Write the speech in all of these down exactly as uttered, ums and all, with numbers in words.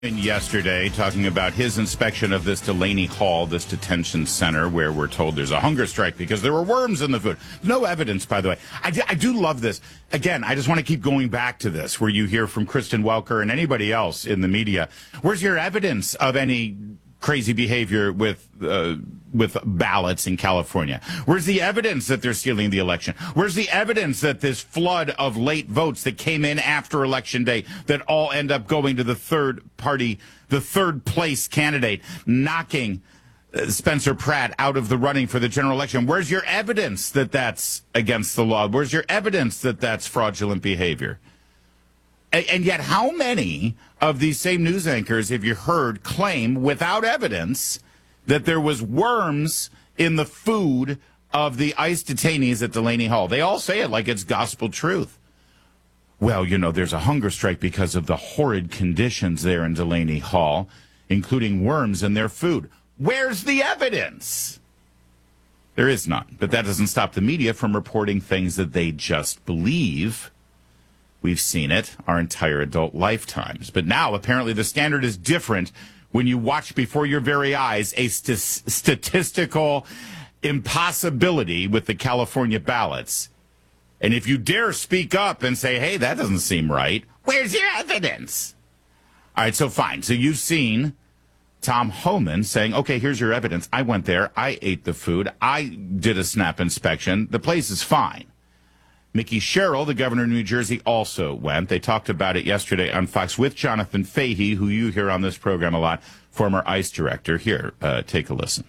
Yesterday, talking about his inspection of this Delaney Hall, this detention center, where we're told there's a hunger strike because there were worms in the food. No evidence, by the way. I do, I do love this. Again, I just want to keep going back to this, where you hear from Kristen Welker and anybody else in the media. Where's your evidence of any crazy behavior with uh, with ballots in California? Where's the evidence that they're stealing the election? Where's the evidence that this flood of late votes that came in after Election Day that all end up going to the third party, the third place candidate, knocking uh, Spencer Pratt out of the running for the general election? Where's your evidence that that's against the law? Where's your evidence that that's fraudulent behavior? And yet, how many of these same news anchors have you heard claim without evidence that there was worms in the food of the ICE detainees at Delaney Hall? They all say it like it's gospel truth. Well, you know, there's a hunger strike because of the horrid conditions there in Delaney Hall, including worms in their food. Where's the evidence? There is none. But that doesn't stop the media from reporting things that they just believe. We've seen it our entire adult lifetimes. But now, apparently, the standard is different when you watch before your very eyes a st- statistical impossibility with the California ballots. And if you dare speak up and say, hey, that doesn't seem right, where's your evidence? All right, so fine. So you've seen Tom Homan saying, okay, here's your evidence. I went there. I ate the food. I did a SNAP inspection. The place is fine. Mickey Sherrill, the governor of New Jersey, also went. They talked about it yesterday on Fox with Jonathan Fahey, who you hear on this program a lot, former ICE director. Here, uh, take a listen.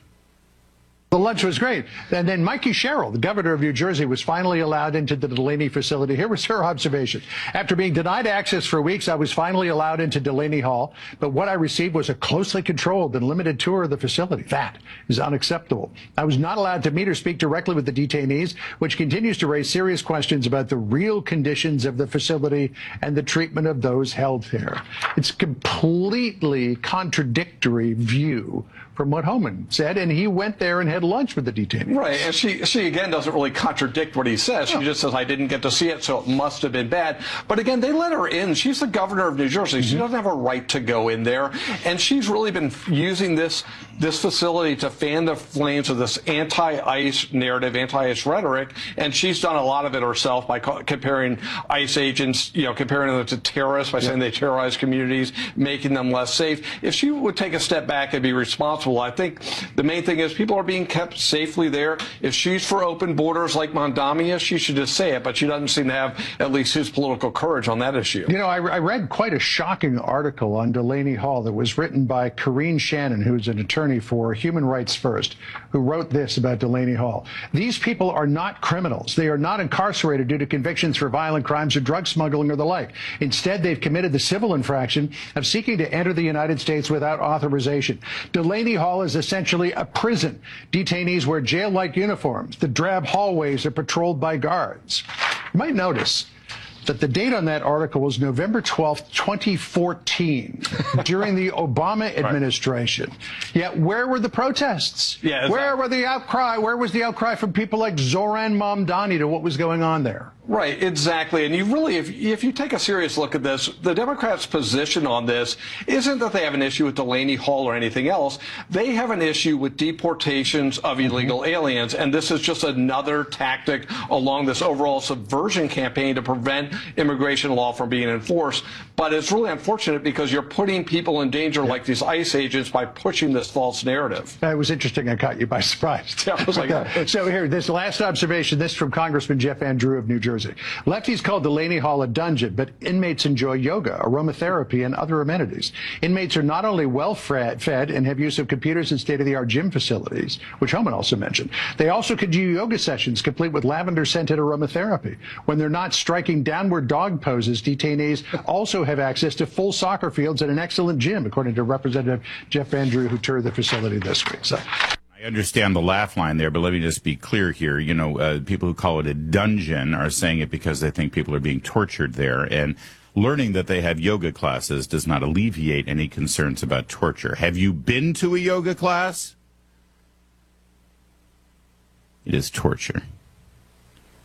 The lunch was great. And then Mikey Sherrill, the governor of New Jersey, was finally allowed into the Delaney facility. Here was her observation. After being denied access for weeks, I was finally allowed into Delaney Hall. But what I received was a closely controlled and limited tour of the facility. That is unacceptable. I was not allowed to meet or speak directly with the detainees, which continues to raise serious questions about the real conditions of the facility and the treatment of those held there. It's a completely contradictory view from what Homan said, and he went there and had lunch with the detainees. Right, and she, she again doesn't really contradict what he says. She no. just says, I didn't get to see it, so it must have been bad. But again, they let her in. She's the governor of New Jersey. Mm-hmm. She doesn't have a right to go in there. And she's really been using this, this facility to fan the flames of this anti-ICE narrative, anti-ICE rhetoric, and she's done a lot of it herself by co- comparing ICE agents, you know, comparing them to terrorists by yeah. saying they terrorize communities, making them less safe. If she would take a step back and be responsible, I think the main thing is people are being kept safely there. If she's for open borders like Mondami is, she should just say it, but she doesn't seem to have at least his political courage on that issue. You know, I, I read quite a shocking article on Delaney Hall that was written by Karine Shannon, who's an attorney for Human Rights First, who wrote this about Delaney Hall. These people are not criminals. They are not incarcerated due to convictions for violent crimes or drug smuggling or the like. Instead, they've committed the civil infraction of seeking to enter the United States without authorization. Delaney Hall is essentially a prison. Detainees wear jail-like uniforms. The drab hallways are patrolled by guards. You might notice that the date on that article was November twelfth, twenty fourteen, during the Obama administration. Right. Yet where were the protests? Yeah, where were the outcry? Where was the outcry from people like Zoran Mamdani to what was going on there? Right, exactly. And you really, if, if you take a serious look at this, the Democrats' position on this isn't that they have an issue with Delaney Hall or anything else. They have an issue with deportations of illegal mm-hmm. aliens. And this is just another tactic along this overall subversion campaign to prevent immigration law from being enforced. But it's really unfortunate because you're putting people in danger, yeah. like these ICE agents, by pushing this false narrative. It was interesting. I caught you by surprise. Yeah, I was like, okay. So here, this last observation, this from Congressman Jeff Andrew of New Jersey. Lefties call Delaney Hall a dungeon, but inmates enjoy yoga, aromatherapy, and other amenities. Inmates are not only well fed and have use of computers and state-of-the-art gym facilities, which Homan also mentioned. They also could do yoga sessions complete with lavender-scented aromatherapy. When they're not striking downward dog poses, detainees also have access to full soccer fields and an excellent gym, according to Representative Jeff Andrew, who toured the facility this week. So. I understand the laugh line there, but let me just be clear here. You know, uh, people who call it a dungeon are saying it because they think people are being tortured there. And learning that they have yoga classes does not alleviate any concerns about torture. Have you been to a yoga class? It is torture.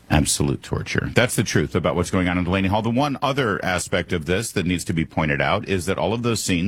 Absolute torture. That's the truth about what's going on in Delaney Hall. The one other aspect of this that needs to be pointed out is that all of those scenes